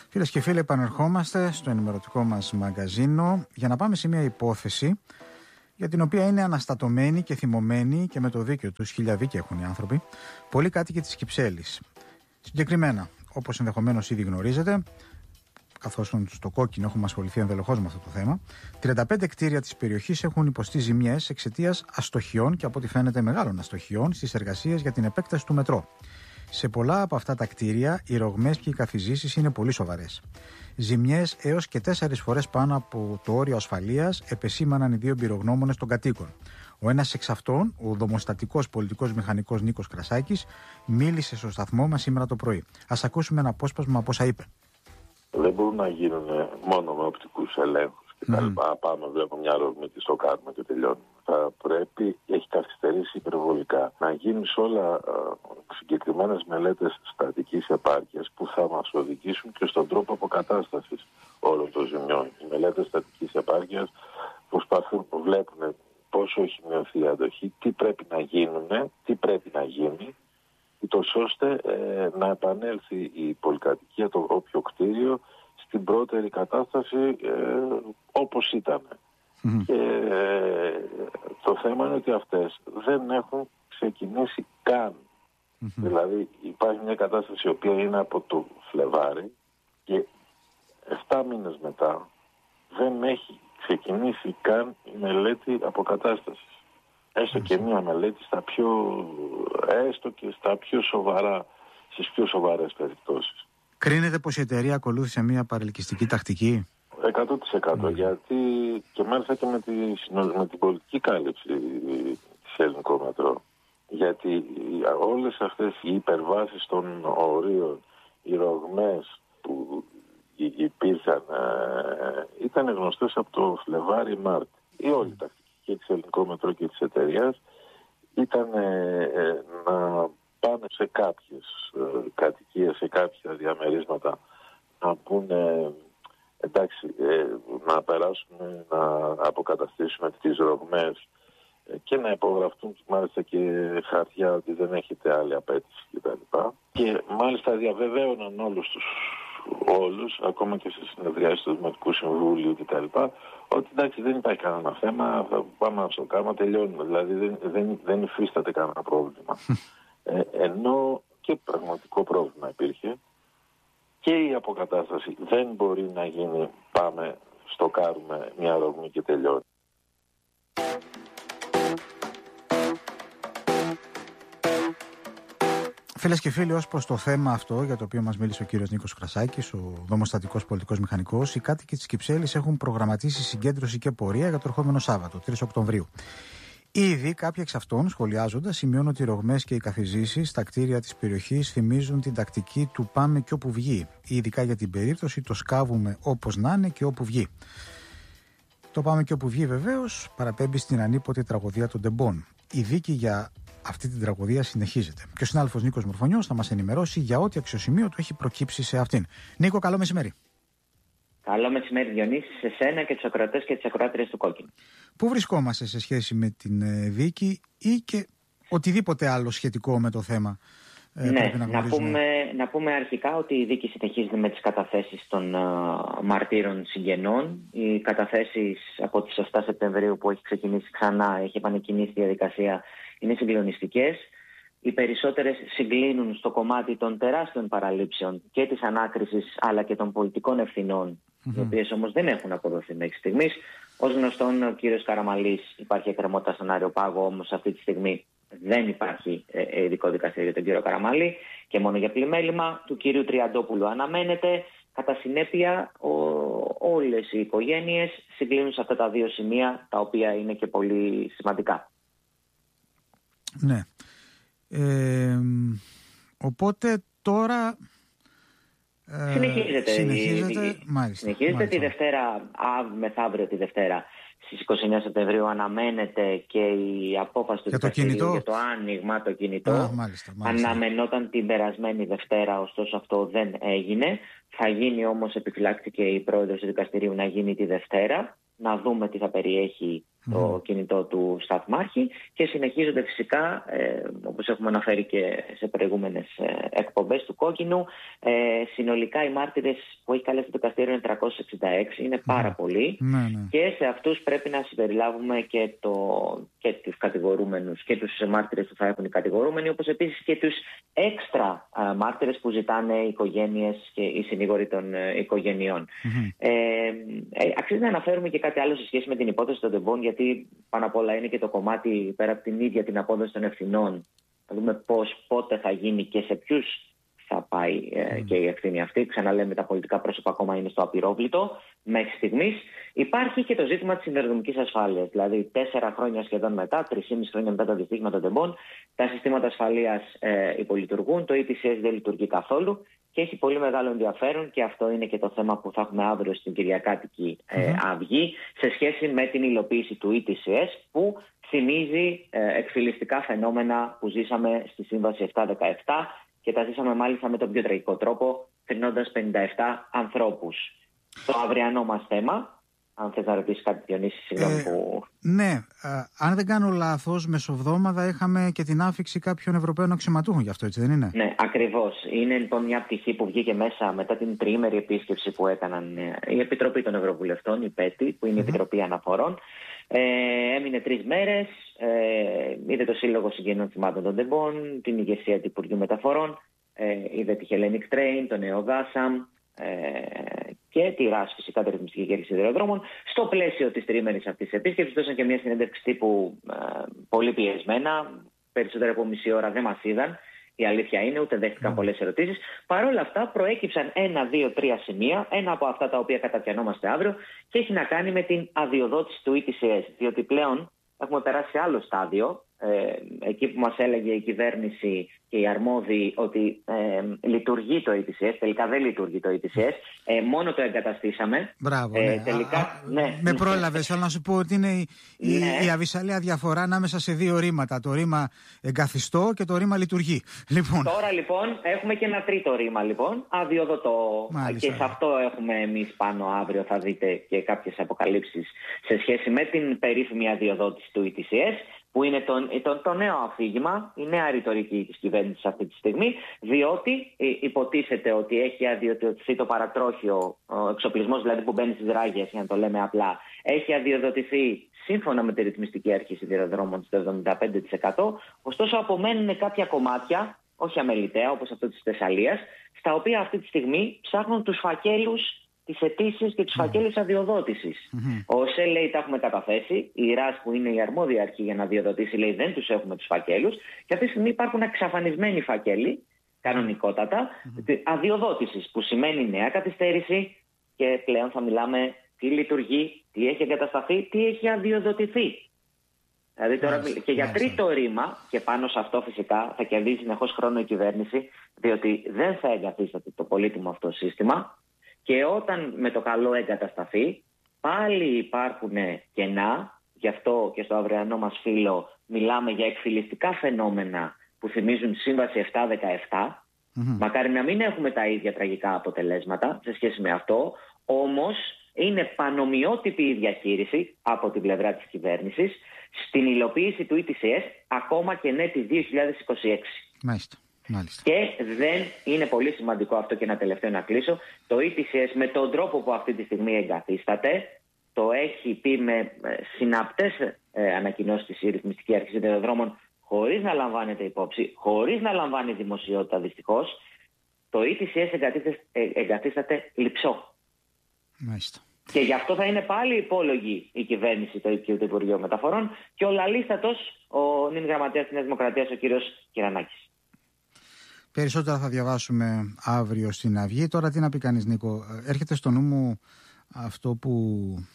Φίλες και φίλοι, επανερχόμαστε στο ενημερωτικό μας μαγκαζίνο για να πάμε σε μια υπόθεση για την οποία είναι αναστατωμένοι και θυμωμένοι και με το δίκαιο τους, χιλιαδίκαια έχουν οι άνθρωποι, πολλοί κάτοικοι της Κυψέλης. Συγκεκριμένα, όπως ενδεχομένως ήδη γνωρίζετε, καθώς στο Κόκκινο έχουμε ασχοληθεί ενδελεχώς με αυτό το θέμα, 35 κτίρια της περιοχής έχουν υποστεί ζημιές εξαιτίας αστοχιών και από ό,τι φαίνεται μεγάλων αστοχιών στις εργασίες για την επέκταση του μετρό. Σε πολλά από αυτά τα κτίρια, οι ρογμές και οι καθιζήσεις είναι πολύ σοβαρές. Ζημιές έως και 4 φορές πάνω από το όριο ασφαλείας επεσήμαναν οι 2 εμπειρογνώμονες των κατοίκων. Ο ένας εξ αυτών, ο δομοστατικός πολιτικός μηχανικός Νίκος Κρασάκης, μίλησε στο σταθμό μας σήμερα το πρωί. Ας ακούσουμε ένα απόσπασμα από όσα είπε. Δεν μπορούν να γίνουν μόνο με οπτικούς ελέγχους και τα λοιπά. Πάμε, βλέπουμε μια ρογμή, τη στοκάρουμε και τελειώνουμε. Θα πρέπει, έχει καθυστερήσει υπερβολικά, να γίνουν σε όλα συγκεκριμένες μελέτες στατικής επάρκειας που θα μας οδηγήσουν και στον τρόπο αποκατάστασης όλων των ζημιών. Οι μελέτες στατικής επάρκειας προσπαθούν, βλέπουν πόσο έχει μειωθεί η αντοχή, τι πρέπει να γίνουν, τι πρέπει να γίνει, ούτως ώστε να επανέλθει η πολυκατοικία, το όποιο κτίριο, στην πρώτερη κατάσταση όπως ήταν. Και το θέμα είναι ότι αυτές δεν έχουν ξεκινήσει καν. Δηλαδή υπάρχει μια κατάσταση η οποία είναι από το Φλεβάρι και 7 μήνες μετά δεν έχει ξεκινήσει καν η μελέτη αποκατάστασης. Έστω και μια μελέτη έστω και στα πιο σοβαρά, στις πιο σοβαρές περιπτώσεις. Κρίνεται πως η εταιρεία ακολούθησε μια παρελκυστική τακτική? 100%. Γιατί και μάλιστα και με την πολιτική κάλυψη της Ελληνικό Μετρό. Γιατί όλες αυτές οι υπερβάσεις των ορίων, οι ρογμές που υπήρχαν ήταν γνωστές από το Φλεβάρι-Μάρτι. Η όλη τακτική και της Ελληνικό Μετρό και της εταιρείας ήταν να πάνε σε κάποιες κατοικίες, σε κάποια διαμερίσματα να πούνε εντάξει, να περάσουμε, να αποκαταστήσουμε τις ρογμές και να υπογραφτούν μάλιστα και χαρτιά ότι δεν έχετε άλλη απέτηση κτλ. Και μάλιστα διαβεβαίωναν όλους, ακόμα και σε συνεδριάσεις του Δημοτικού Συμβούλιου κτλ. Ότι εντάξει, δεν υπάρχει κανένα θέμα, θα πάμε να το κάνουμε, τελειώνουμε. Δηλαδή δεν υφίσταται κανένα πρόβλημα. Ενώ και πραγματικό πρόβλημα υπήρχε και η αποκατάσταση δεν μπορεί να γίνει πάμε, στοκάρουμε μια ρογμή και τελειώνει. Φίλες και φίλοι, ως προς το θέμα αυτό για το οποίο μας μίλησε ο κύριος Νίκος Κρασάκης, ο δομοστατικός πολιτικός μηχανικός, οι κάτοικοι της Κυψέλης έχουν προγραμματίσει συγκέντρωση και πορεία για το ερχόμενο Σάββατο, 3 Οκτωβρίου. Ήδη κάποιοι εξ αυτών, σχολιάζοντας, σημειώνουν ότι οι ρογμές και οι καθιζήσεις στα κτίρια της περιοχής θυμίζουν την τακτική του πάμε και όπου βγει. Ειδικά για την περίπτωση το σκάβουμε όπως να είναι και όπου βγει. Το πάμε και όπου βγει βεβαίως παραπέμπει στην ανίποτη τραγωδία των Τεμπών. Η δίκη για αυτή την τραγωδία συνεχίζεται. Και ο συνάδελφος Νίκος Μορφωνιός θα μας ενημερώσει για ό,τι αξιοσημείωτο έχει προκύψει σε αυτήν. Νίκο, καλό μεσημέρι. Καλό μεσημέρι, Διονύση, σε σένα και τους ακροατές και τις ακροάτριες του Κόκκινου. Πού βρισκόμαστε σε σχέση με την δίκη ή και οτιδήποτε άλλο σχετικό με το θέμα? Ναι, να πούμε αρχικά ότι η δίκη συνεχίζεται με τις καταθέσεις των μαρτύρων συγγενών. Οι καταθέσεις από τις 7 Σεπτεμβρίου που έχει ξεκινήσει ξανά, έχει επανεκκινήσει η διαδικασία, είναι συγκλονιστικές. Οι περισσότερες συγκλίνουν στο κομμάτι των τεράστιων παραλήψεων και της ανάκρισης αλλά και των πολιτικών ευθυνών, οι οποίες όμως δεν έχουν αποδοθεί μέχρι στιγμής. Ως γνωστόν, ο κύριος Καραμαλής υπάρχει εκκρεμότητα στον Άριο Πάγο, όμως αυτή τη στιγμή δεν υπάρχει ειδικό δικαστήριο για τον κύριο Καραμαλή και μόνο για πλημέλημα. Του κύριου Τριαντόπουλου αναμένεται. Κατά συνέπεια, όλες οι οικογένειες συγκλίνουν σε αυτά τα 2 σημεία, τα οποία είναι και πολύ σημαντικά. Ναι. Οπότε τώρα συνεχίζεται τη Δευτέρα, μεθαύριο τη Δευτέρα στις 29 Σεπτεμβρίου αναμένεται και η απόφαση του δικαστηρίου για το άνοιγμα το κινητό. Μάλιστα. Αναμενόταν την περασμένη Δευτέρα, ωστόσο αυτό δεν έγινε. Θα γίνει όμως, επιφυλάχθηκε η πρόεδρος του δικαστηρίου, να γίνει τη Δευτέρα. Να δούμε τι θα περιέχει το κινητό του σταθμάρχη και συνεχίζονται φυσικά, όπως έχουμε αναφέρει και σε προηγούμενες εκπομπές του Κόκκινου, συνολικά οι μάρτυρες που έχει καλέσει το δικαστήριο είναι 366, είναι πάρα πολλοί και σε αυτούς πρέπει να συμπεριλάβουμε και τους κατηγορούμενους και τους μάρτυρες που θα έχουν οι κατηγορούμενοι, όπως επίσης και τους έξτρα μάρτυρες που ζητάνε οι οικογένειες και οι συνήγοροι των οικογενειών. Αξίζει να αναφέρουμε και κάτι άλλο σε σχέση με την υπόθεση των τεμπών, γιατί πάνω απ' όλα είναι και το κομμάτι πέρα από την ίδια την απόδοση των ευθυνών. Να δούμε πότε θα γίνει και σε ποιους θα πάει και η ευθύνη αυτή. Ξαναλέμε, τα πολιτικά πρόσωπα ακόμα είναι στο απειρόβλητο μέχρι στιγμής. Υπάρχει και το ζήτημα της σιδηροδρομικής ασφάλειας. Δηλαδή, 4 χρόνια σχεδόν μετά, 3,5 χρόνια μετά το δυστύχημα των τεμπών, τα συστήματα ασφαλείας υπολειτουργούν, το ETCS δεν λειτουργεί καθόλου και έχει πολύ μεγάλο ενδιαφέρον, και αυτό είναι και το θέμα που θα έχουμε αύριο στην Κυριακάτικη Αυγή, σε σχέση με την υλοποίηση του ETCS, που θυμίζει εκφυλιστικά φαινόμενα που ζήσαμε στη Σύμβαση 717 και τα ζήσαμε μάλιστα με τον πιο τραγικό τρόπο, θρηνώντας 57 ανθρώπους. Το αυριανό μας θέμα, αν θες να ρωτήσεις κάτι, Διονύση, συγγνώμη που... Ναι, αν δεν κάνω λάθος, μεσοβδόμαδα είχαμε και την άφιξη κάποιων Ευρωπαίων αξιωματούχων γι' αυτό, έτσι δεν είναι? Ναι, ακριβώς. Είναι λοιπόν μια πτυχή που βγήκε μέσα μετά την τριήμερη επίσκεψη που έκαναν η Επιτροπή των Ευρωβουλευτών, η ΠΕΤΗ, που είναι η Επιτροπή Αναφορών. Έμεινε 3 μέρες, είδε το Σύλλογο Συγγενών Θυμάτων των Τεμπών, την ηγεσία του Υπουργείου Μεταφορών, είδε τη Hellenic Train, τον EOGASAM και τη ΡΑΣ, φυσικά, τη Ρυθμιστική Αρχή Σιδηροδρόμων. Στο πλαίσιο της τριήμερης αυτής της επίσκεψης δώσαν και μια συνέντευξη τύπου πολύ πιεσμένα, περισσότερο από μισή ώρα δεν μας είδαν. Η αλήθεια είναι, ούτε δέχτηκαν πολλές ερωτήσεις. Παρ' όλα αυτά, προέκυψαν 1, 2, 3 σημεία, ένα από αυτά τα οποία καταπιανόμαστε αύριο, και έχει να κάνει με την αδειοδότηση του ETCS. Διότι πλέον έχουμε περάσει σε άλλο στάδιο. Εκεί που μας έλεγε η κυβέρνηση και οι αρμόδιοι ότι λειτουργεί το ETCS, τελικά δεν λειτουργεί το ETCS, μόνο το εγκαταστήσαμε. Μπράβο, τελικά, με πρόλαβες, θέλω να σου πω ότι είναι η αβυσσαλαία διαφορά ανάμεσα σε 2 ρήματα. Το ρήμα εγκαθιστώ και το ρήμα λειτουργεί. Λοιπόν. Τώρα λοιπόν έχουμε και ένα τρίτο ρήμα, λοιπόν, αδειοδοτώ. Μάλιστα. Και σε αυτό έχουμε εμείς πάνω αύριο, θα δείτε και κάποιες αποκαλύψεις σε σχέση με την περίφημη αδειοδότηση του ETCS, που είναι το νέο αφήγημα, η νέα ρητορική της κυβέρνησης αυτή τη στιγμή, διότι υποτίθεται ότι έχει αδειοδοτηθεί το παρατρόχιο, ο εξοπλισμός δηλαδή που μπαίνει στις ράγες, για να το λέμε απλά, έχει αδειοδοτηθεί σύμφωνα με τη Ρυθμιστική Αρχή Σιδηροδρόμων στο 75%, ωστόσο απομένουν κάποια κομμάτια, όχι αμεληταία, όπως αυτό της Θεσσαλίας, στα οποία αυτή τη στιγμή ψάχνουν τους φακέλους, τις αιτήσεις και τους φακέλους αδειοδότησης. Ο ΟΣΕ λέει τα έχουμε καταθέσει, η ΡΑΣ που είναι η αρμόδια αρχή για να αδειοδοτήσει λέει δεν τους έχουμε τους φακέλους, και αυτή τη στιγμή υπάρχουν εξαφανισμένοι φακέλοι, κανονικότατα, αδειοδότησης, που σημαίνει νέα καθυστέρηση, και πλέον θα μιλάμε τι λειτουργεί, τι έχει εγκατασταθεί, τι έχει αδειοδοτηθεί. Δηλαδή τώρα και για τρίτο ρήμα, και πάνω σε αυτό φυσικά θα κερδίζει συνεχώς χρόνο η κυβέρνηση, διότι δεν θα εγκαθίσταται το πολύτιμο αυτό σύστημα. Και όταν με το καλό εγκατασταθεί, πάλι υπάρχουν κενά. Γι' αυτό και στο αυριανό μας φύλλο μιλάμε για εκφυλιστικά φαινόμενα που θυμίζουν Σύμβαση 717. Μακάρι να μην έχουμε τα ίδια τραγικά αποτελέσματα σε σχέση με αυτό, όμως είναι πανομοιότυπη η διαχείριση από την πλευρά της κυβέρνησης στην υλοποίηση του ETCS, ακόμα και νέτη 2026. Μάλιστα. Και δεν είναι πολύ σημαντικό αυτό, και ένα τελευταίο να κλείσω. Το ETCS με τον τρόπο που αυτή τη στιγμή εγκαθίσταται, το έχει πει με συναπτές ανακοινώσεις η Ρυθμιστική Αρχή Σιδηροδρόμων, χωρίς να λαμβάνεται υπόψη, χωρίς να λαμβάνει δημοσιότητα δυστυχώς. Το ETCS εγκαθίσταται λειψό. Μάλιστα. Και γι' αυτό θα είναι πάλι υπόλογη η κυβέρνηση του Υπουργείου Μεταφορών και ο λαλίστατος, ο νυν γραμματέας της Νέας Δημοκρατίας, ο κύριος Κυρανάκης. Περισσότερα θα διαβάσουμε αύριο στην Αυγή. Τώρα τι να πει κανείς, Νίκο? Έρχεται στο νου μου αυτό που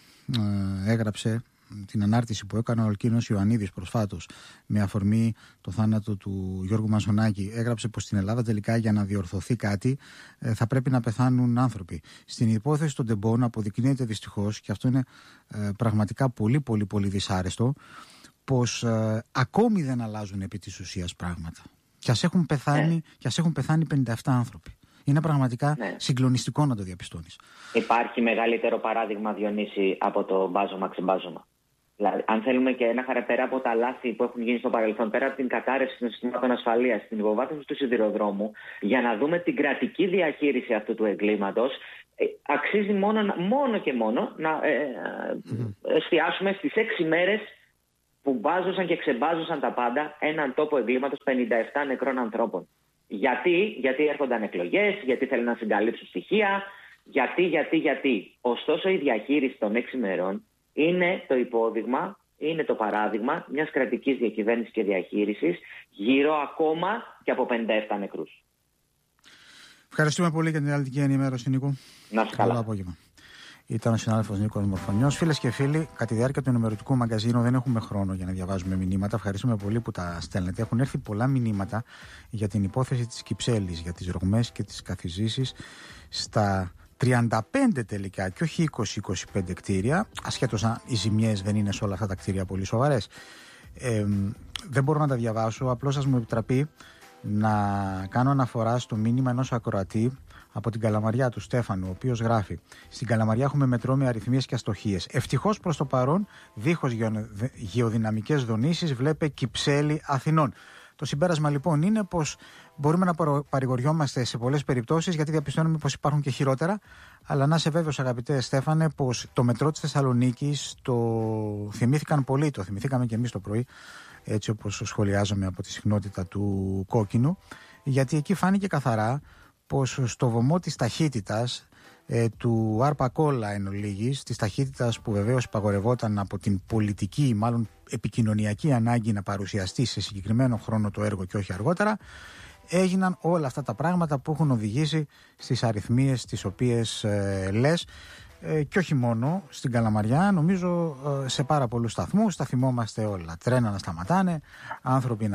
έγραψε, την ανάρτηση που έκανε ο Αλκίνος Ιωαννίδης προσφάτως με αφορμή το θάνατο του Γιώργου Μαζονάκη. Έγραψε πως στην Ελλάδα τελικά για να διορθωθεί κάτι θα πρέπει να πεθάνουν άνθρωποι. Στην υπόθεση των τεμπών αποδεικνύεται δυστυχώς, και αυτό είναι πραγματικά πολύ δυσάρεστο, πως ακόμη δεν αλλάζουν επί της ουσίας πράγματα. Και ας έχουν πεθάνει 57 άνθρωποι. Είναι πραγματικά συγκλονιστικό να το διαπιστώνεις. Υπάρχει μεγαλύτερο παράδειγμα, Διονύση, από το μπάζωμα ξεμπάζωμα? Δηλαδή, αν θέλουμε και πέρα από τα λάθη που έχουν γίνει στο παρελθόν, πέρα από την κατάρρευση των συστημάτων ασφαλείας, την υποβάθμιση του σιδηροδρόμου, για να δούμε την κρατική διαχείριση αυτού του εγκλήματος, αξίζει μόνο και μόνο να εστιάσουμε στις 6 μέρες που μπάζωσαν και ξεμπάζωσαν τα πάντα έναν τόπο εγκλήματος 57 νεκρών ανθρώπων. Γιατί έρχονταν εκλογές, γιατί θέλουν να συγκαλύψουν στοιχεία, γιατί. Ωστόσο η διαχείριση των 6 ημερών είναι το υπόδειγμα, είναι το παράδειγμα μιας κρατικής διακυβέρνησης και διαχείρισης γύρω ακόμα και από 57 νεκρούς. Ευχαριστούμε πολύ για την αναλυτική ενημέρωση, Νίκο. Να είστε καλά. Καλό απόγευμα. Ήταν ο συνάδελφος Νίκος Μορφωνιός. Φίλες και φίλοι, κατά τη διάρκεια του ενημερωτικού μαγκαζίνου δεν έχουμε χρόνο για να διαβάζουμε μηνύματα. Ευχαριστούμε πολύ που τα στέλνετε. Έχουν έρθει πολλά μηνύματα για την υπόθεση της Κυψέλης, για τις ρογμές και τις καθιζήσεις στα 35 τελικά και όχι 20-25 κτίρια, ασχέτως αν οι ζημιές δεν είναι σε όλα αυτά τα κτίρια πολύ σοβαρές. Δεν μπορώ να τα διαβάσω, απλώς σας μου επιτραπεί να κάνω αναφορά στο μήνυμα ενός ακροατή από την Καλαμαριά, του Στέφανου, ο οποίος γράφει: στην Καλαμαριά έχουμε μετρό με αριθμίες και αστοχίες. Ευτυχώς προς το παρόν, δίχως γεωδυναμικές δονήσεις, βλέπε Κυψέλη Αθηνών. Το συμπέρασμα λοιπόν είναι πως μπορούμε να παρηγοριόμαστε σε πολλές περιπτώσεις, γιατί διαπιστώνουμε πως υπάρχουν και χειρότερα. Αλλά να είσαι βέβαιος, αγαπητέ Στέφανε, πως το μετρό της Θεσσαλονίκης το θυμήθηκαν πολύ, το θυμηθήκαμε και εμείς το πρωί, έτσι όπως σχολιάζαμε από τη συχνότητα του κόκκινου, γιατί εκεί φάνηκε καθαρά πως στο βωμό της ταχύτητας του Άρπα Κόλλα εν ολίγης, της ταχύτητας που βεβαίως υπαγορευόταν από την πολιτική, μάλλον επικοινωνιακή ανάγκη να παρουσιαστεί σε συγκεκριμένο χρόνο το έργο και όχι αργότερα, έγιναν όλα αυτά τα πράγματα που έχουν οδηγήσει στις αριθμίες τις οποίες λες, και όχι μόνο στην Καλαμαριά, νομίζω σε πάρα πολλούς σταθμούς. Τα θυμόμαστε όλα. Τρένα να σταματάνε, άνθρωποι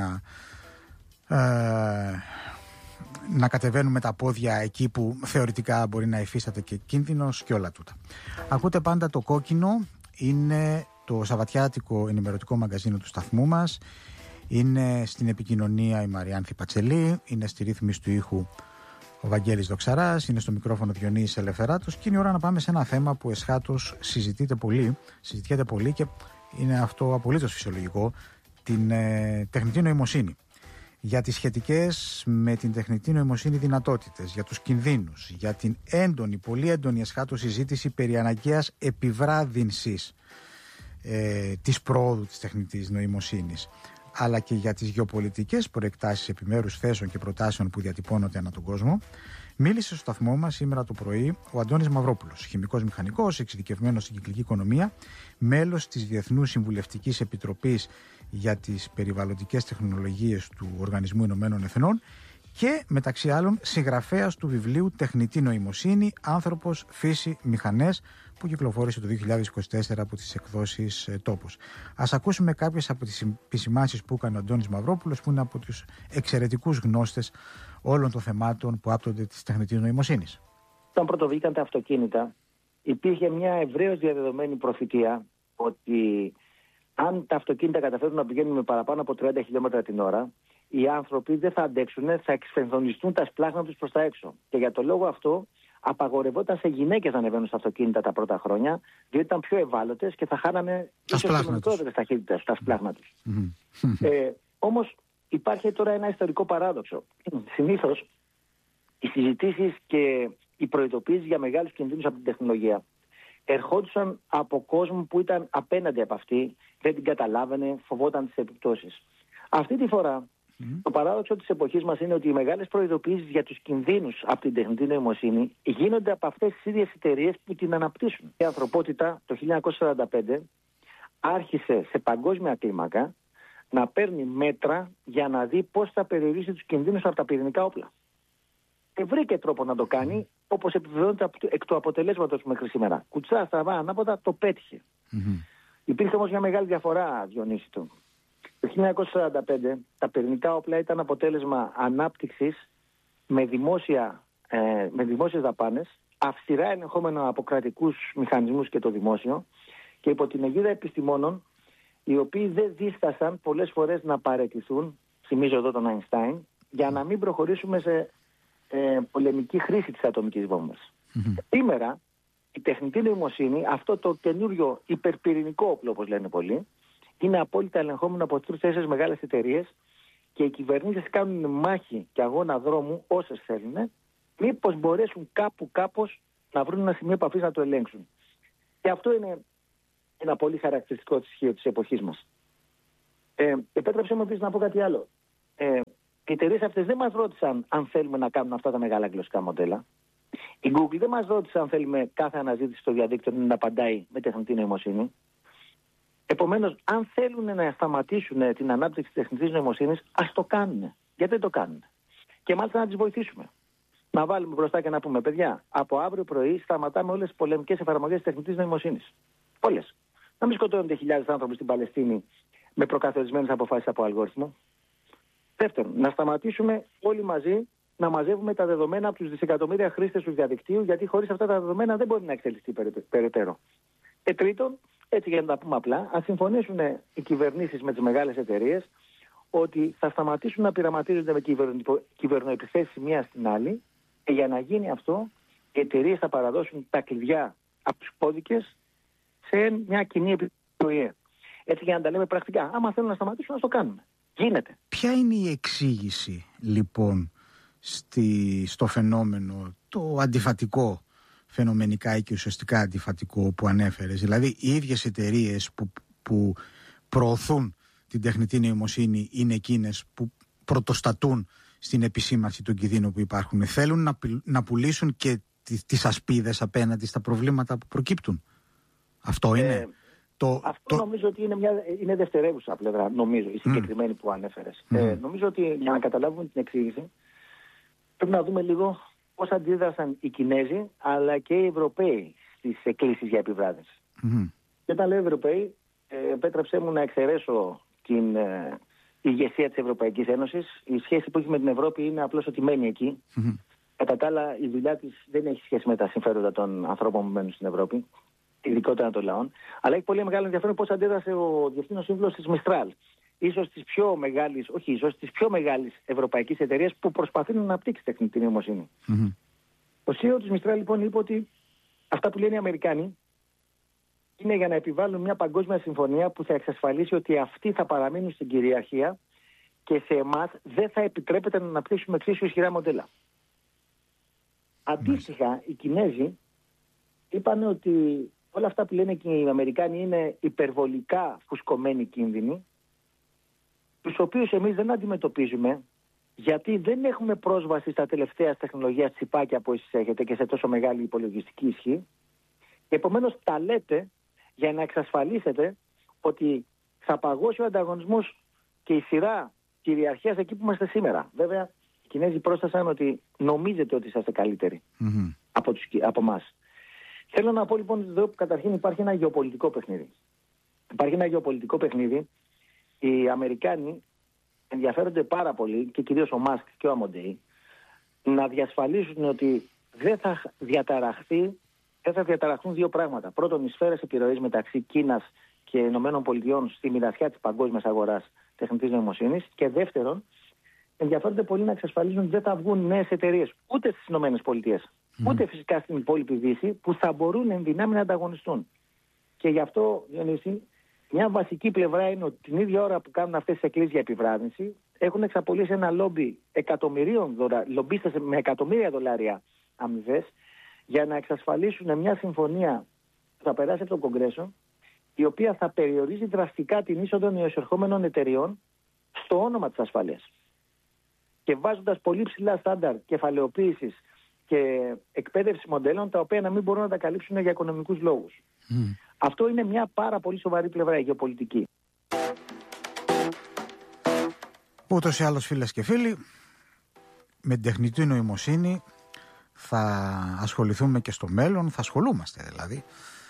να κατεβαίνουν με τα πόδια εκεί που θεωρητικά μπορεί να υφίσταται και κίνδυνος και όλα τούτα. Ακούτε πάντα το κόκκινο, είναι το σαββατιάτικο ενημερωτικό μαγκαζίνο του σταθμού μας. Είναι στην επικοινωνία η Μαριάνθη Πατσελή, είναι στη ρύθμιση του ήχου ο Βαγγέλης Δοξαράς, είναι στο μικρόφωνο Διονύσης Ελευθεράτος και είναι η ώρα να πάμε σε ένα θέμα που εσχάτως συζητιέται πολύ και είναι αυτό απολύτως φυσιολογικό, την τεχνητή νοημοσύνη. Για τις σχετικές με την τεχνητή νοημοσύνη δυνατότητες, για τους κινδύνους, για την πολύ έντονη εσχάτως συζήτηση περί αναγκαίας επιβράδυνσης της πρόοδου της τεχνητής νοημοσύνης, αλλά και για τις γεωπολιτικές προεκτάσεις επιμέρους θέσεων και προτάσεων που διατυπώνονται ανά τον κόσμο, μίλησε στο σταθμό μας σήμερα το πρωί ο Αντώνης Μαυρόπουλος, χημικός μηχανικός, εξειδικευμένος στην κυκλική οικονομία, μέλος της Διεθνούς Συμβουλευτικής Επιτροπής για τις Περιβαλλοντικές Τεχνολογίες του Οργανισμού Ηνωμένων Εθνών και μεταξύ άλλων συγγραφέας του βιβλίου «Τεχνητή νοημοσύνη, άνθρωπος, φύση, μηχανές», που κυκλοφόρησε το 2024 από τις εκδόσεις Τόπος. Ας ακούσουμε κάποιες από τις επισημάνσεις που έκανε ο Αντώνης Μαυρόπουλος, που είναι από τους εξαιρετικούς γνώστες όλων των θεμάτων που άπτονται της τεχνητής νοημοσύνης. Όταν πρωτοβήκαν τα αυτοκίνητα, υπήρχε μια ευρέως διαδεδομένη προφητεία ότι αν τα αυτοκίνητα καταφέρουν να πηγαίνουν με παραπάνω από 30 χιλιόμετρα την ώρα, οι άνθρωποι δεν θα αντέξουν, θα εξφενδονιστούν τα σπλάχνα τους προς τα έξω. Και για το λόγο αυτό απαγορευόταν σε γυναίκες να ανεβαίνουν στα αυτοκίνητα τα πρώτα χρόνια, διότι ήταν πιο ευάλωτες και θα χάνανε ίσως και μικρότερες ταχύτητες στα σπλάχνα τους. Όμως υπάρχει τώρα ένα ιστορικό παράδοξο. Συνήθως οι συζητήσεις και οι προειδοποιήσεις για μεγάλους κινδύνους από την τεχνολογία ερχόντουσαν από κόσμο που ήταν απέναντι από αυτή, δεν την καταλάβαινε, φοβόταν τις επιπτώσεις. Αυτή τη φορά το παράδοξο της εποχής μας είναι ότι οι μεγάλες προειδοποιήσεις για τους κινδύνους από την τεχνητή νοημοσύνη γίνονται από αυτές τις ίδιες εταιρείες που την αναπτύσσουν. Η ανθρωπότητα το 1945 άρχισε σε παγκόσμια κλίμακα να παίρνει μέτρα για να δει πώς θα περιορίσει τους κινδύνους από τα πυρηνικά όπλα. Και βρήκε τρόπο να το κάνει, όπως επιβεβαιώνεται εκ του αποτελέσματος μέχρι σήμερα. Κουτσά, στραβά, ανάποδα, το πέτυχε. Υπήρχε όμως μια μεγάλη διαφορά, Διονύση του. Το 1945 τα πυρηνικά όπλα ήταν αποτέλεσμα ανάπτυξης με δημόσιες δαπάνες, αυστηρά ελεγχόμενα από κρατικούς μηχανισμούς και το δημόσιο, και υπό την αιγίδα επιστημόνων, οι οποίοι δεν δίστασαν πολλές φορές να παραιτηθούν, θυμίζω εδώ τον Αϊνστάιν, για να μην προχωρήσουμε σε πολεμική χρήση της ατομικής βόμβας. Σήμερα η τεχνητή νοημοσύνη, αυτό το καινούριο υπερπυρηνικό όπλο, όπως λένε πολλοί, είναι απόλυτα ελεγχόμενο από 3-4 μεγάλες εταιρείες και οι κυβερνήσεις κάνουν μάχη και αγώνα δρόμου όσες θέλουν, μήπως μπορέσουν κάπως να βρουν ένα σημείο επαφής να το ελέγξουν. Και αυτό είναι ένα πολύ χαρακτηριστικό στοιχείο της εποχής μας. Επέτρεψε μου επίσης να πω κάτι άλλο. Οι εταιρείες αυτές δεν μας ρώτησαν αν θέλουμε να κάνουν αυτά τα μεγάλα γλωσσικά μοντέλα. Η Google δεν μας ρώτησε αν θέλουμε κάθε αναζήτηση στο διαδίκτυο να απαντάει με τεχνητή νοημοσύνη. Επομένως, αν θέλουν να σταματήσουν την ανάπτυξη της τεχνητής νοημοσύνης, ας το κάνουν. Γιατί δεν το κάνουν? Και μάλιστα να τις βοηθήσουμε. Να βάλουμε μπροστά και να πούμε, παιδιά, από αύριο πρωί σταματάμε όλες τις πολεμικές εφαρμογές της τεχνητής νοημοσύνης. Όλες. Να μην σκοτώνονται χιλιάδες άνθρωποι στην Παλαιστίνη με προκαθορισμένες αποφάσεις από αλγόριθμο. Δεύτερον, να σταματήσουμε όλοι μαζί να μαζεύουμε τα δεδομένα από τους δισεκατομμύρια χρήστες του διαδικτύου, γιατί χωρίς αυτά τα δεδομένα δεν μπορεί να εξελιχθεί περαιτέρω. Και τρίτον, έτσι για να τα πούμε απλά, αν συμφωνήσουν οι κυβερνήσεις με τις μεγάλες εταιρείες ότι θα σταματήσουν να πειραματίζονται με κυβερνοεπιθέσεις μία στην άλλη, και για να γίνει αυτό, οι εταιρείες θα παραδώσουν τα κλειδιά από τους κώδικες σε μια κοινή επιτροπή. Έτσι για να τα λέμε πρακτικά. Άμα θέλουν να σταματήσουν, να το κάνουν. Γίνεται. Ποια είναι η εξήγηση, λοιπόν, στο φαινόμενο, το αντιφατικό, φαινομενικά ή και ουσιαστικά αντιφατικό που ανέφερες? Δηλαδή, οι ίδιες εταιρείες που προωθούν την τεχνητή νοημοσύνη είναι εκείνες που πρωτοστατούν στην επισήμανση των κινδύνων που υπάρχουν. Θέλουν να πουλήσουν και τις ασπίδες απέναντι στα προβλήματα που προκύπτουν. Αυτό είναι. Αυτό νομίζω ότι είναι δευτερεύουσα πλευρά, νομίζω, η συγκεκριμένη που ανέφερες. Νομίζω ότι για να καταλάβουμε την εξήγηση, πρέπει να δούμε λίγο πώς αντίδρασαν οι Κινέζοι αλλά και οι Ευρωπαίοι στις εκκλήσεις για επιβράδυνση. Και όταν λέω Ευρωπαίοι, επέτρεψέ μου να εξαιρέσω την ηγεσία της Ευρωπαϊκής Ένωσης. Η σχέση που έχει με την Ευρώπη είναι απλώς ότι μένει εκεί. Κατά τα άλλα, η δουλειά της δεν έχει σχέση με τα συμφέροντα των ανθρώπων που μένουν στην Ευρώπη, ειδικότερα των λαών. Αλλά έχει πολύ μεγάλο ενδιαφέρον πώς αντέδρασε ο Διευθύνων Σύμβουλος της Μιστράλ. Ίσως της πιο μεγάλης ευρωπαϊκής εταιρείας που προσπαθεί να αναπτύξει τεχνητή νοημοσύνη. Ο CEO της Μιστράλ λοιπόν είπε ότι αυτά που λένε οι Αμερικάνοι είναι για να επιβάλλουν μια παγκόσμια συμφωνία που θα εξασφαλίσει ότι αυτοί θα παραμείνουν στην κυριαρχία και σε εμάς δεν θα επιτρέπεται να αναπτύξουμε εξίσου ισχυρά μοντέλα. Αντίστοιχα, οι Κινέζοι είπαν ότι όλα αυτά που λένε και οι Αμερικάνοι είναι υπερβολικά φουσκωμένοι κίνδυνοι, τους οποίους εμείς δεν αντιμετωπίζουμε γιατί δεν έχουμε πρόσβαση στα τελευταία τεχνολογία τσιπάκια που εσείς έχετε και σε τόσο μεγάλη υπολογιστική ισχύ. Επομένως τα λέτε για να εξασφαλίσετε ότι θα παγώσει ο ανταγωνισμός και η σειρά κυριαρχίας εκεί που είμαστε σήμερα. Βέβαια, οι Κινέζοι πρόσθεσαν ότι νομίζετε ότι είσαστε καλύτεροι από εμάς. Θέλω να πω λοιπόν εδώ που καταρχήν υπάρχει ένα γεωπολιτικό παιχνίδι. Υπάρχει ένα γεωπολιτικό παιχνίδι. Οι Αμερικάνοι ενδιαφέρονται πάρα πολύ, και κυρίως ο Μάσκ και ο Αμοντέι, να διασφαλίσουν ότι δεν θα διαταραχθούν δύο πράγματα. Πρώτον, οι σφαίρες επιρροής μεταξύ Κίνας και Ηνωμένων Πολιτειών στη μοιρασιά της παγκόσμιας αγοράς τεχνητής νοημοσύνης. Και δεύτερον, ενδιαφέρονται πολύ να εξασφαλίσουν ότι δεν θα βγουν νέες εταιρείες ούτε στις Ηνωμένες Πολιτείες, ούτε φυσικά στην υπόλοιπη Δύση, που θα μπορούν εν δυνάμει να ανταγωνιστούν. Και γι' αυτό, Διονύση, μια βασική πλευρά είναι ότι την ίδια ώρα που κάνουν αυτές τις εκκλήσεις για επιβράδυνση, έχουν εξαπολύσει ένα λόμπι λομπίστες με εκατομμύρια δολάρια αμοιβές, για να εξασφαλίσουν μια συμφωνία που θα περάσει από το Κογκρέσο, η οποία θα περιορίζει δραστικά την είσοδο νεοεισερχόμενων εταιριών στο όνομα της ασφαλείας. Και βάζοντας πολύ ψηλά στάνταρ κεφαλαιοποίησης και εκπαίδευση μοντέλων, τα οποία να μην μπορούν να τα καλύψουν για οικονομικούς λόγους. Αυτό είναι μια πάρα πολύ σοβαρή πλευρά, η γεωπολιτική. Ούτως ή άλλως, φίλες και φίλοι, με την τεχνητή νοημοσύνη θα ασχοληθούμε και στο μέλλον, θα ασχολούμαστε δηλαδή,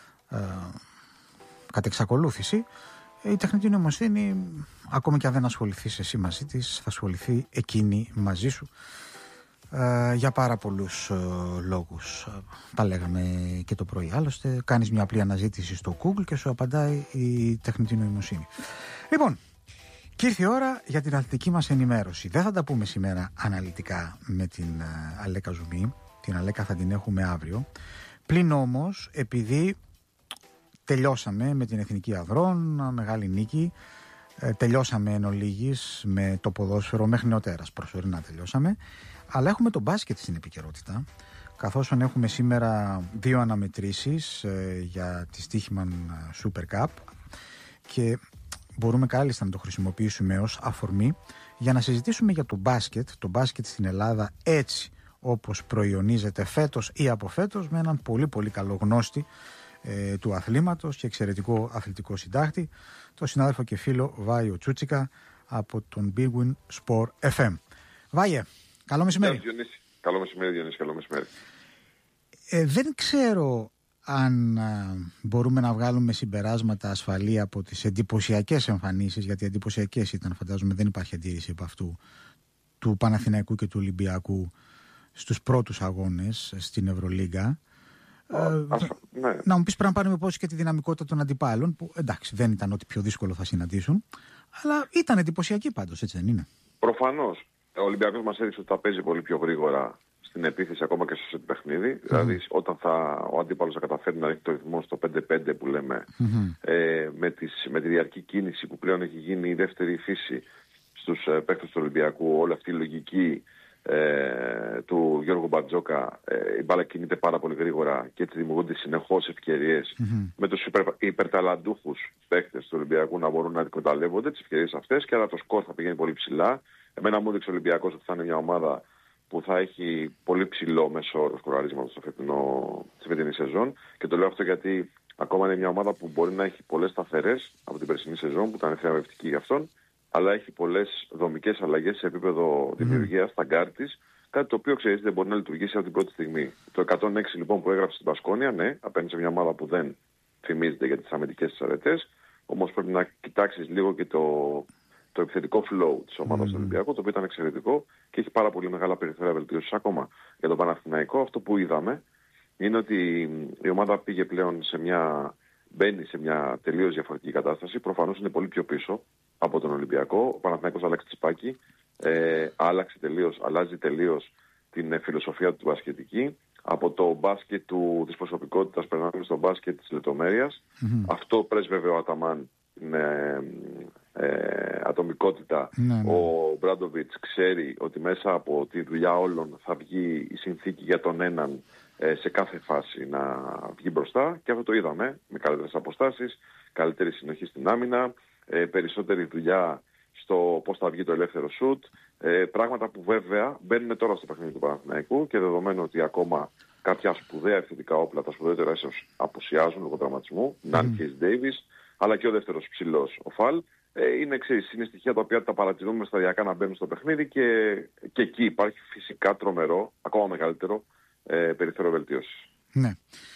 κατ' εξακολούθηση. Η τεχνητή νοημοσύνη, ακόμη και αν δεν ασχοληθείς εσύ μαζί της, θα ασχοληθεί εκείνη μαζί σου, για πάρα πολλούς λόγους. Τα λέγαμε και το πρωί. Άλλωστε, κάνεις μια απλή αναζήτηση στο Google και σου απαντάει η τεχνητή νοημοσύνη. Λοιπόν, και ήρθε η ώρα για την αθλητική μας ενημέρωση. Δεν θα τα πούμε σήμερα αναλυτικά με την Αλέκα Ζουμί. Την Αλέκα θα την έχουμε αύριο. Πλην όμως, επειδή τελειώσαμε με την Εθνική Αδρών, μεγάλη νίκη, τελειώσαμε εν ολίγης με το ποδόσφαιρο μέχρι νεοτέρας, προσωρινά τελειώσαμε, αλλά έχουμε το μπάσκετ στην επικαιρότητα, καθώς έχουμε σήμερα 2 αναμετρήσεις για τη Στίχημαν Super Cup και μπορούμε κάλλιστα να το χρησιμοποιήσουμε ως αφορμή για να συζητήσουμε για το μπάσκετ στην Ελλάδα έτσι όπως προϊονίζεται φέτος ή από φέτος, με έναν πολύ πολύ καλό γνώστη του αθλήματος και εξαιρετικό αθλητικό συντάκτη, το συνάδελφο και φίλο Βάιο Τσούτσικα από τον Big Win Sport FM. Βάιε, καλό μεσημέρι. Καλό μεσημέρι, Διονύση, καλό μεσημέρι. Δεν ξέρω αν μπορούμε να βγάλουμε συμπεράσματα ασφαλή από τις εντυπωσιακές εμφανίσεις, γιατί εντυπωσιακές ήταν, φαντάζομαι δεν υπάρχει αντίρρηση από αυτού, του Παναθηναϊκού και του Ολυμπιακού στους πρώτους αγώνες στην Ευρωλίγκα. Ναι. Να μου πεις πρέπει να πάρουμε υπόψη και τη δυναμικότητα των αντιπάλων, που εντάξει δεν ήταν ό,τι πιο δύσκολο θα συναντήσουν, αλλά ήταν εντυπωσιακή πάντως, έτσι δεν είναι? Προφανώς. Ο Ολυμπιακός μας έδειξε ότι θα παίζει πολύ πιο γρήγορα στην επίθεση, ακόμα και στο παιχνίδι. Δηλαδή, όταν ο αντίπαλος θα καταφέρει να έχει το ρυθμό στο 5-5 που λέμε, με τη διαρκή κίνηση που πλέον έχει γίνει η δεύτερη φύση στους παίκτες του Ολυμπιακού, όλη αυτή η λογική του Γιώργου Μπαρτζόκα, η μπάλα κινείται πάρα πολύ γρήγορα και έτσι δημιουργούνται συνεχώς ευκαιρίες με τους υπερταλαντούχους παίκτες του Ολυμπιακού να μπορούν να εκμεταλλεύονται τις ευκαιρίες αυτές, και άρα το σκορ θα πηγαίνει πολύ ψηλά. Εμένα μου έδειξε ο Ολυμπιακός ότι θα είναι μια ομάδα που θα έχει πολύ ψηλό μέσο όρο σκοραρίσματος στη φετινή σεζόν, και το λέω αυτό γιατί ακόμα είναι μια ομάδα που μπορεί να έχει πολλές σταθερές από την περσινή σεζόν που ήταν θεραπευτική για αυτόν, αλλά έχει πολλές δομικές αλλαγές σε επίπεδο δημιουργίας στα γκάρ της, κάτι το οποίο ξέρεις δεν μπορεί να λειτουργήσει από την πρώτη στιγμή. Το 106 λοιπόν που έγραψε στην Πασκόνια, ναι, απέναντι σε μια ομάδα που δεν φημίζεται για τις αμυντικές της αρετές, όμως πρέπει να κοιτάξεις λίγο και το επιθετικό flow της ομάδας του Ολυμπιακού, το οποίο ήταν εξαιρετικό και έχει πάρα πολύ μεγάλα περιθώρια βελτίωσης ακόμα. Για τον Παναθηναϊκό, αυτό που είδαμε είναι ότι η ομάδα πήγε πλέον μπαίνει σε μια τελείως διαφορετική κατάσταση. Προφανώς είναι πολύ πιο πίσω από τον Ολυμπιακό. Ο Παναθηναϊκός άλλαξε τσιπάκι, αλλάζει τελείως την φιλοσοφία του μπασκετική. Από το μπάσκετ της προσωπικότητας περνάμε στο μπάσκετ της λεπτομέρειας. Αυτό πρέσβευε ο Αταμάν, την ατομικότητα. Ο Μπράντοβιτς ξέρει ότι μέσα από τη δουλειά όλων θα βγει η συνθήκη για τον έναν σε κάθε φάση να βγει μπροστά, και αυτό το είδαμε με καλύτερες αποστάσεις, καλύτερη συνοχή στην άμυνα, περισσότερη δουλειά στο πώς θα βγει το ελεύθερο σουτ, πράγματα που βέβαια μπαίνουν τώρα στο παιχνίδι του Παναθηναϊκού, και δεδομένου ότι ακόμα κάποια σπουδαία επιθετικά όπλα, τα σπουδαιότερα ίσως απουσιάζουν λόγω τραυματισμού, Ναν Κέις Ντέιβις, αλλά και ο δεύτερος ψηλός, ο Φαλ, είναι στοιχεία τα οποία τα παρατηρούμε σταδιακά να μπαίνουν στο παιχνίδι, και εκεί υπάρχει φυσικά τρομερό, ακόμα μεγαλύτερο περιθώριο βελτίωσης. Ναι.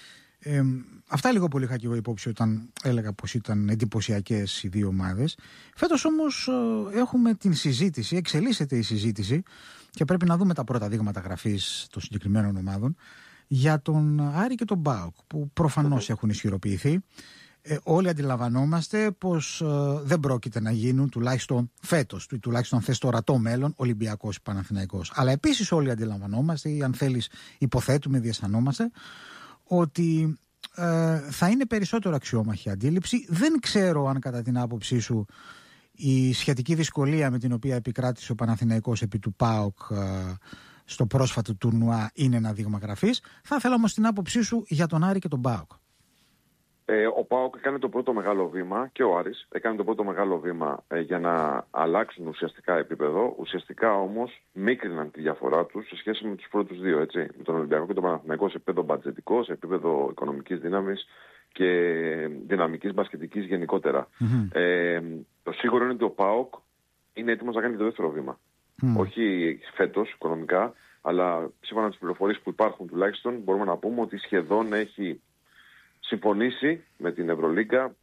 Αυτά λίγο πολύ είχα και εγώ υπόψη όταν έλεγα πως ήταν εντυπωσιακές οι δύο ομάδες. Φέτος όμως έχουμε την συζήτηση, εξελίσσεται η συζήτηση και πρέπει να δούμε τα πρώτα δείγματα γραφής των συγκεκριμένων ομάδων για τον Άρη και τον ΠΑΟΚ, που προφανώς έχουν ισχυροποιηθεί. Όλοι αντιλαμβανόμαστε πως δεν πρόκειται να γίνουν, τουλάχιστον φέτος, τουλάχιστον θες το ορατό μέλλον, Ολυμπιακός Παναθηναϊκός. Αλλά επίσης όλοι αντιλαμβανόμαστε, ή αν θέλεις υποθέτουμε, διαισθανόμαστε, ότι θα είναι περισσότερο αξιόμαχη αντίληψη. Δεν ξέρω αν κατά την άποψή σου η σχετική δυσκολία με την οποία επικράτησε ο Παναθηναϊκός επί του ΠΑΟΚ στο πρόσφατο τουρνουά είναι ένα δείγμα γραφής. Θα ήθελα όμως την άποψή σου για τον Άρη και τον ΠΑΟΚ. Ο ΠΑΟΚ έκανε το πρώτο μεγάλο βήμα, και ο Άρης έκανε το πρώτο μεγάλο βήμα για να αλλάξουν ουσιαστικά επίπεδο. Ουσιαστικά όμως μίκριναν τη διαφορά τους σε σχέση με τους πρώτους δύο, έτσι, με τον Ολυμπιακό και τον Παναθηναϊκό, σε επίπεδο μπατζετικό, σε επίπεδο οικονομικής δύναμης και δυναμικής μπασκετικής γενικότερα. Το σίγουρο είναι ότι ο ΠΑΟΚ είναι έτοιμος να κάνει το δεύτερο βήμα. Όχι φέτος οικονομικά, αλλά σύμφωνα με τις πληροφορίες που υπάρχουν τουλάχιστον μπορούμε να πούμε ότι σχεδόν έχει συμφωνήσει με την Ευρωλίγκα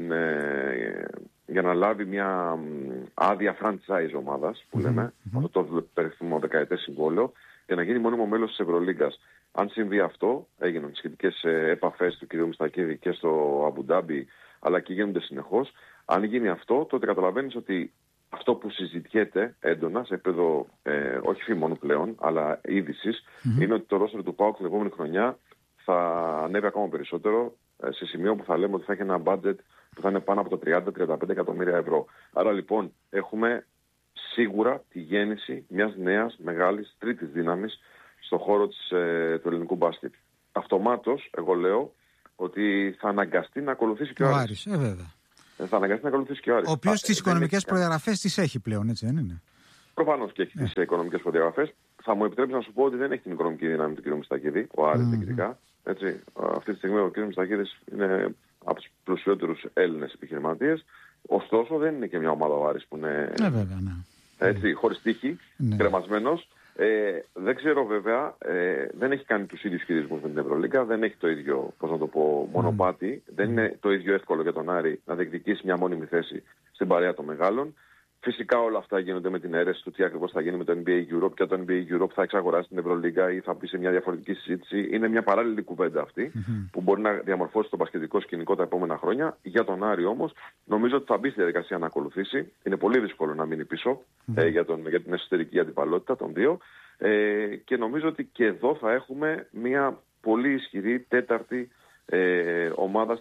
για να λάβει μια άδεια franchise ομάδας που λέμε, αυτό το περίφημο δεκαετές συμβόλαιο, για να γίνει μόνιμο μέλος της Ευρωλίγκας. Αν συμβεί αυτό, έγιναν σχετικές επαφές του κ. Μιστακίδη και στο Αμπουντάμπι, αλλά και γίνονται συνεχώς. Αν γίνει αυτό, τότε καταλαβαίνεις ότι αυτό που συζητιέται έντονα σε επίπεδο όχι φήμων πλέον, αλλά είδησης, είναι ότι το ρόστερ του ΠΑΟΚ την επόμενη χρονιά θα ανέβει ακόμα περισσότερο, σε σημείο που θα λέμε ότι θα έχει ένα budget που θα είναι πάνω από το 30-35 εκατομμύρια ευρώ. Άρα λοιπόν έχουμε σίγουρα τη γέννηση μιας νέας μεγάλης τρίτης δύναμης στον χώρο του ελληνικού μπάσκετ. Αυτομάτως, εγώ λέω ότι θα αναγκαστεί να ακολουθήσει και ο Άρης. Βέβαια. Θα αναγκαστεί να ακολουθήσει και ο Άρης. Ο οποίος τις οικονομικές προδιαγραφές τις έχει πλέον, έτσι δεν είναι? Προφανώς και έχει τις οικονομικές προδιαγραφές. Θα μου επιτρέψει να σου πω ότι δεν έχει την οικονομική δύναμη του κ. Μιστακίδη, ο Άρης διοικητικά. Αυτή τη στιγμή ο κ. Μιστακίδης είναι από τους πλουσιότερους Έλληνες επιχειρηματίες. Ωστόσο δεν είναι και μια ομάδα ο Άρης που είναι χωρίς τύχη, κρεμασμένος. Δεν ξέρω βέβαια, δεν έχει κάνει τους ίδιους χειρισμούς με την Ευρωλίγκα, δεν έχει το ίδιο, μονοπάτι. Δεν είναι το ίδιο εύκολο για τον Άρη να διεκδικήσει μια μόνιμη θέση στην παρέα των μεγάλων. Φυσικά όλα αυτά γίνονται με την αίρεση του τι ακριβώς θα γίνει με το NBA Europe και το NBA Europe θα εξαγοράσει την Ευρωλίγκα ή θα μπει σε μια διαφορετική συζήτηση. Είναι μια παράλληλη κουβέντα αυτή που μπορεί να διαμορφώσει το μπασκετικό σκηνικό τα επόμενα χρόνια. Για τον Άρη όμως νομίζω ότι θα μπει στη διαδικασία να ακολουθήσει. Είναι πολύ δύσκολο να μείνει πίσω για την εσωτερική αντιπαλότητα των δύο. Και νομίζω ότι και εδώ θα έχουμε μια πολύ ισχυρή τέταρτη ομάδα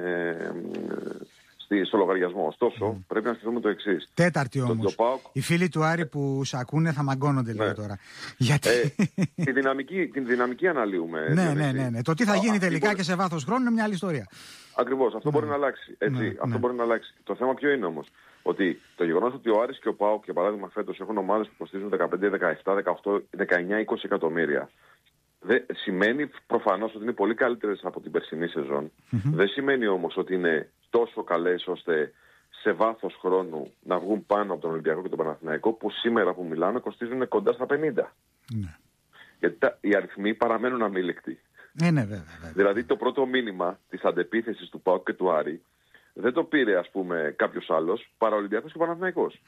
στο λογαριασμό. Ωστόσο, πρέπει να σκεφτούμε το εξής. Τέταρτη όμως. Οι φίλοι του Άρη που σ' ακούνε θα μαγκώνονται λίγο τώρα. Γιατί... την δυναμική αναλύουμε. Ναι. Το τι θα γίνει τελικά και σε βάθος χρόνου είναι μια άλλη ιστορία. Ακριβώς. Αυτό μπορεί να αλλάξει. Αυτό μπορεί να αλλάξει. Το θέμα ποιο είναι όμως? Ότι το γεγονός ότι ο Άρης και ο ΠΑΟΚ, για παράδειγμα, φέτος έχουν ομάδες που κοστίζουν 15, 17, 18, 19, 20 εκατομμύρια. Σημαίνει προφανώς ότι είναι πολύ καλύτερες από την περσινή σεζόν. Δεν σημαίνει όμως ότι είναι τόσο καλές ώστε σε βάθος χρόνου να βγουν πάνω από τον Ολυμπιακό και τον Παναθηναϊκό, που σήμερα που μιλάμε κοστίζουν κοντά στα 50. Ναι. Γιατί οι αριθμοί παραμένουν αμήλικτοι. Βέβαια. Δηλαδή το πρώτο μήνυμα της αντεπίθεσης του ΠΑΟΚ και του Άρη δεν το πήρε ας πούμε κάποιος άλλος παρά ο Ολυμπιακός και ο Παναθηναϊκός.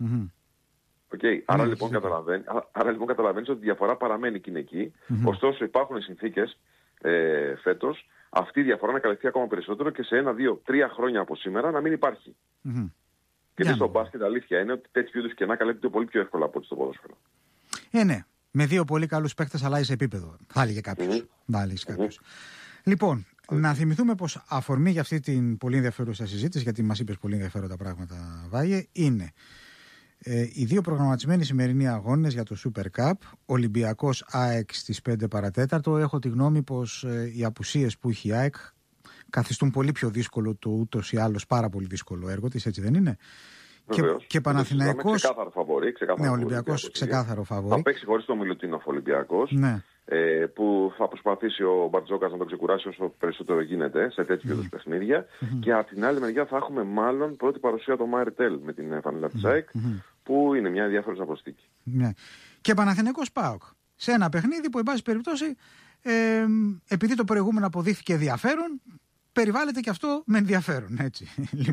Άρα λοιπόν καταλαβαίνεις ότι η διαφορά παραμένει και είναι εκεί. Ωστόσο υπάρχουν συνθήκες φέτος αυτή η διαφορά να καλυφθεί ακόμα περισσότερο και σε 1, 2, 3 χρόνια από σήμερα να μην υπάρχει. Γιατί στο μπάσκετ αλήθεια είναι ότι τέτοιου είδους κενά καλύπτεται πολύ πιο εύκολα από ό,τι στο ποδόσφαιρο. Ναι. Με δύο πολύ καλούς παίκτες αλλάζει επίπεδο. Θα έλεγε κάποιος. Λοιπόν, να θυμηθούμε πως αφορμή για αυτή την πολύ ενδιαφέρουσα συζήτηση, γιατί μας είπες πολύ ενδιαφέροντα πράγματα, Βάγε, είναι οι δύο προγραμματισμένοι σημερινοί αγώνες για το Super Cup, Ολυμπιακός ΑΕΚ στις 5 παρατέταρτο. Έχω τη γνώμη πως οι απουσίες που έχει η ΑΕΚ καθιστούν πολύ πιο δύσκολο το ούτως ή άλλως πάρα πολύ δύσκολο έργο της, έτσι δεν είναι? Και Παναθηναϊκός. Ξεκάθαρο φαβορί. Ναι, Ολυμπιακός ξεκάθαρο φαβορί. Θα παίξει χωρίς το Μιλουτίνοφ Ολυμπιακός. Ναι. Που θα προσπαθήσει ο Μπαρτζόκας να τον ξεκουράσει όσο περισσότερο γίνεται σε τέτοιου είδους παιχνίδια. Και από την άλλη μεριά θα έχουμε μάλλον πρώτη παρουσία το Μάιρτελ με την φανέλα της ΑΕΚ, που είναι μια ενδιαφέρουσα προσθήκη. Ναι. Και Παναθηναϊκός ΠΑΟΚ σε ένα παιχνίδι που εν πάση περιπτώσει επειδή το προηγούμενο αποδείχθηκε ενδιαφέρον, περιβάλλεται και αυτό με ενδιαφέρον, έτσι.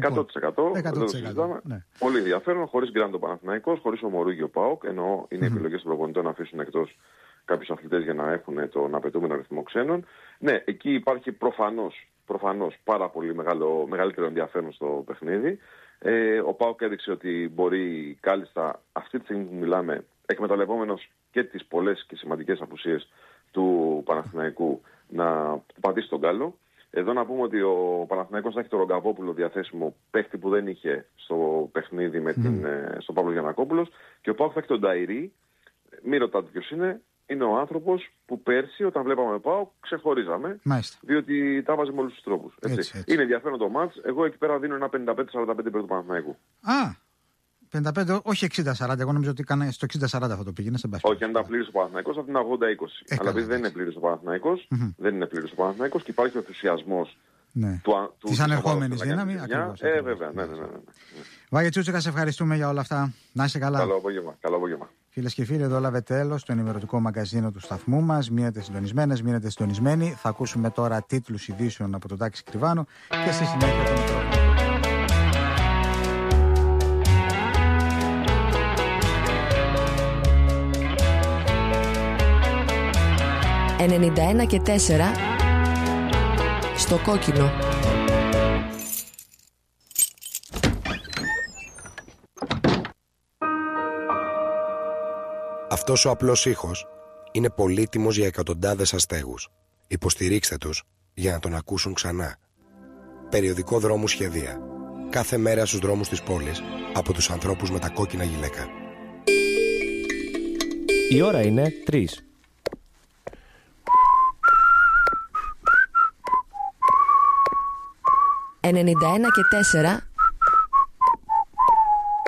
100%. Ναι. Πολύ ενδιαφέρον, χωρίς Γκράντο Παναθηναϊκός, χωρίς ο Μωρούγιο ΠΑΟΚ, ενώ είναι επιλογές των προπονητών να αφήσουν εκτός κάποιους αθλητές για να έχουν τον απαιτούμενο αριθμό ξένων. Ναι, εκεί υπάρχει προφανώς πάρα πολύ μεγαλύτερο ενδιαφέρον στο παιχνίδι. Ο ΠΑΟΚ έδειξε ότι μπορεί κάλλιστα αυτή τη στιγμή που μιλάμε, εκμεταλλευόμενος και τις πολλές και σημαντικές απουσίες του Παναθηναϊκού, να πατήσει τον γκάλο. Εδώ να πούμε ότι ο Παναθηναϊκός θα έχει τον Ρογκαβόπουλο διαθέσιμο, παίχτη που δεν είχε στο παιχνίδι στον Παύλο Γιαννακόπουλος, και ο ΠΑΟΚ θα έχει τον Νταϊρή. Μην ρωτάτε ποιος είναι. Είναι ο άνθρωπος που πέρσι όταν βλέπαμε ΠΑΟΚ ξεχωρίζαμε. Μάλιστα. Διότι τα βάζει με όλους τους τρόπους. Έτσι. Είναι ενδιαφέρον το μάτς. Εγώ εκεί πέρα δίνω ένα 55-45 υπέρ του Παναθηναϊκού. 55, όχι 60-40. Εγώ νομίζω ότι στο 60-40 θα το πήγαινε σε μπάσκετ. Όχι, αν ήταν πλήρης ο Παναθηναϊκός θα την 80-20. Αλλά επειδή δεν είναι πλήρης ο Παναθηναϊκός, και υπάρχει ο ενθουσιασμός της ανερχόμενης δύναμη. Βέβαια. Ναι. Βάγε Τσούτσικα, σε ευχαριστούμε για όλα αυτά. Να είσαι καλά. Καλό απόγευμα. Φίλες και φίλοι, εδώ έλαβε τέλος το ενημερωτικό μαγκαζίνο του σταθμού μας. Μείνετε συντονισμένοι. Θα ακούσουμε τώρα τίτλους ειδήσεων από τον Τάκη Κρυβάνο και στη συνέχεια το μικρόφωνο. 91 και 4 στο κόκκινο. Αυτός ο απλός ήχος είναι πολύτιμος για εκατοντάδες αστέγους. Υποστηρίξτε τους για να τον ακούσουν ξανά. Περιοδικό Δρόμου Σχέδια. Κάθε μέρα στους δρόμους της πόλης από τους ανθρώπους με τα κόκκινα γυλαίκα. Η ώρα είναι 3. «91 και 4